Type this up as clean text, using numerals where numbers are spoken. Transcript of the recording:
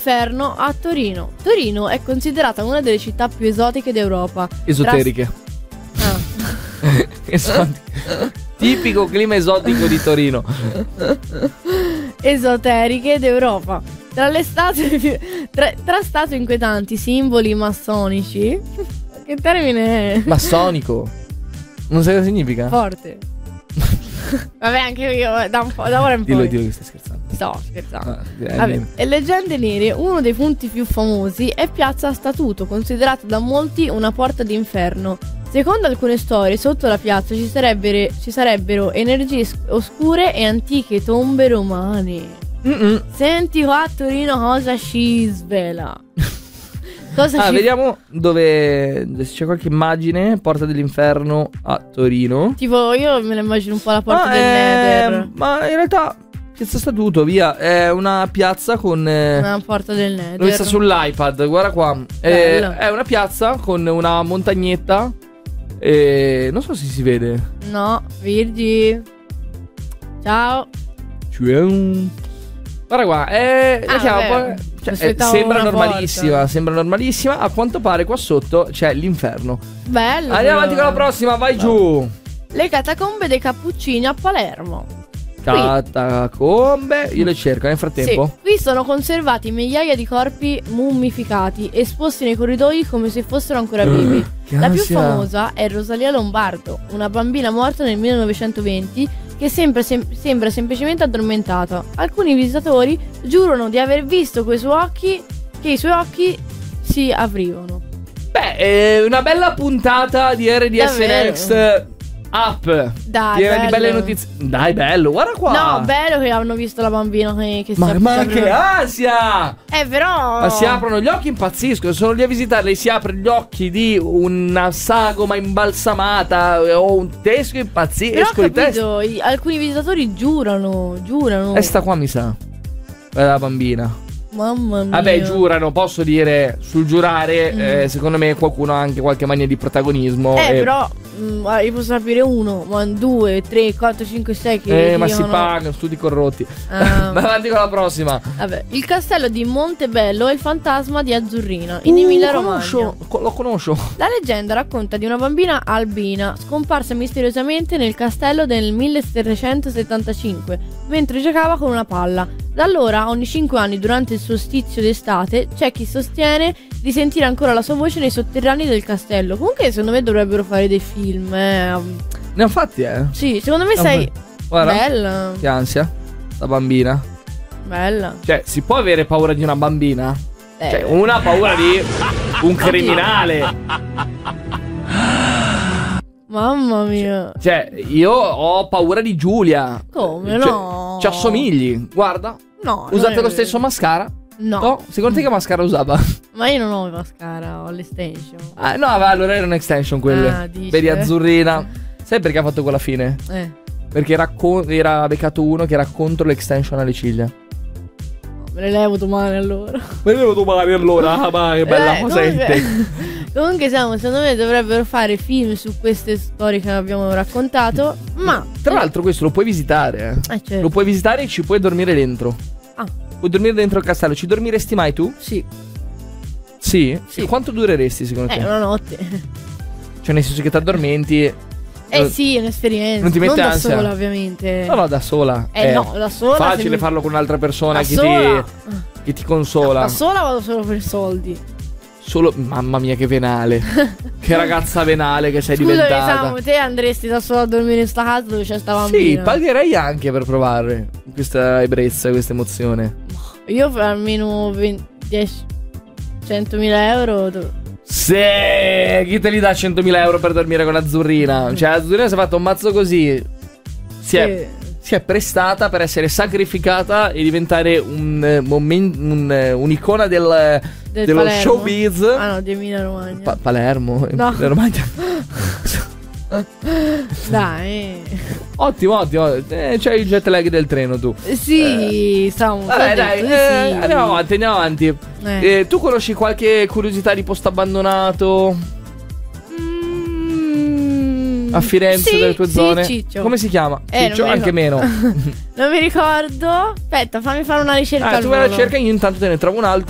d'inferno a Torino. Torino è considerata una delle città più esotiche d'Europa. Esoteriche. Esotiche. Tipico clima esotico di Torino. Esoteriche d'Europa. Tra le statue tra statue inquietanti, simboli massonici. Che termine è? Massonico. Non sai cosa significa? Forte. Vabbè, anche io da ora in poi. Dillo che stai scherzando. Sto scherzando. Vabbè. E leggende nere, uno dei punti più famosi è Piazza Statuto, considerata da molti una porta d'inferno. Secondo alcune storie, sotto la piazza ci sarebbero energie oscure e antiche tombe romane. Senti qua a Torino cosa ci svela. Vediamo dove c'è qualche immagine. Porta dell'inferno a Torino. Tipo, io me la immagino un po' la porta del Nether. Ma in realtà Piazza Statuto, via, è una piazza con una porta del Nether. Lui sta sull'iPad, guarda qua. È una piazza con una montagnetta. Non so se si vede. No, Virgi. Ciao. Guarda qua, sembra normalissima. Sembra normalissima. A quanto pare qua sotto c'è l'inferno. Bello. Andiamo avanti con la prossima, vai giù. Le catacombe dei Cappuccini a Palermo. Catacombe, io le cerco nel frattempo. Sì, qui sono conservati migliaia di corpi mummificati, esposti nei corridoi come se fossero ancora vivi. La più famosa è Rosalia Lombardo, una bambina morta nel 1920 che sembra semplicemente addormentata. Alcuni visitatori giurano di aver visto che i suoi occhi si aprivano. Beh, è una bella puntata di RDS Next Up. Dai, piena bello. di belle notizie. Dai, bello, guarda qua. No, bello che hanno visto la bambina che ma che ansia! Però Ma si aprono gli occhi, impazziscono. Sono lì a visitarle, si apre gli occhi di una sagoma imbalsamata o un teschio, impazzisco. Però ho capito, alcuni visitatori giurano. Sta qua mi sa. La bambina. Mamma mia. Vabbè, giurano, posso dire, sul giurare, secondo me qualcuno ha anche qualche mania di protagonismo. Però io posso sapere 1, ma 2, 3, 4, 5, 6 che ma si pagano, studi corrotti. Vai avanti con la prossima. Vabbè, il castello di Montebello è il fantasma di Azzurrina in Emilia Romagna. Lo conosco. La leggenda racconta di una bambina albina scomparsa misteriosamente nel castello nel 1775 mentre giocava con una palla. Da allora, ogni 5 anni durante il solstizio d'estate, c'è chi sostiene di sentire ancora la sua voce nei sotterranei del castello. Comunque, secondo me dovrebbero fare dei film. Ne ho fatti, Sì, secondo me sei Guarda, bella. che ansia, sta bambina. Bella. Cioè, si può avere paura di una bambina? Cioè, una ha paura di un criminale. Mamma mia. Cioè, io ho paura di Giulia. Come no? Ci assomigli, guarda. No. Usate lo stesso mascara? No. Secondo te che mascara usava? Ma io non ho il mascara, ho l'estension. No, allora era un'extension quelle. Vedi, Azzurrina. Sai perché ha fatto quella fine? Perché era beccato uno che era contro l'extension alle ciglia. Me le levo domani allora. Ma che bella cosa. Comunque secondo me dovrebbero fare film su queste storie che abbiamo raccontato. Ma tra l'altro questo lo puoi visitare. Certo. Lo puoi visitare e ci puoi dormire dentro. Puoi dormire dentro il castello. Ci dormiresti mai tu? Sì. Sì? E quanto dureresti secondo te? Una notte. Cioè nel senso che ti addormenti. Sì, è un'esperienza. Non ti mette ansia? Da sola, ovviamente. No, da sola. No, da sola. Facile farlo con un'altra persona che ti consola. Da sola vado solo per soldi. Mamma mia, che venale. Che ragazza venale che sei Scusami, diventata. Te andresti da solo a dormire in sta casa dove c'è sta bambina? Sì, pagherei anche per provare questa ebbrezza, questa emozione. Io per almeno 100.000 euro. Sì, chi te li dà 100.000 euro per dormire con Azzurrina? Cioè Azzurrina si è fatto un mazzo così. Si è prestata per essere sacrificata e diventare un'icona dello Palermo. showbiz. No, di Emilia Romagna. Palermo. No. Emilia Romagna. Dai. Ottimo. C'hai il jet lag del treno tu. Sì, stiamo. Dai. Sì. Andiamo avanti. Tu conosci qualche curiosità di posto abbandonato? A Firenze, delle tue zone? Ciccio. Come si chiama? Ciccio, anche meno. Non mi ricordo. Aspetta, fammi fare una ricerca. Tu vai alla ricerca, io intanto te ne trovo un altro.